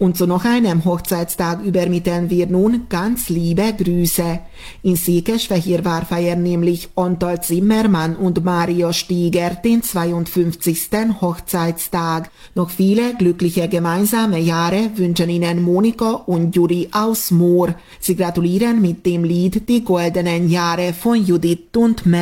Und zu noch einem Hochzeitstag übermitteln wir nun ganz liebe Grüße. In Székesfehérvár feiern nämlich Antal Zimmermann und Mario Stieger den 52. Hochzeitstag. Noch viele glückliche gemeinsame Jahre wünschen Ihnen Monika und Juri aus Moor. Sie gratulieren mit dem Lied Die goldenen Jahre von Judith und Mel.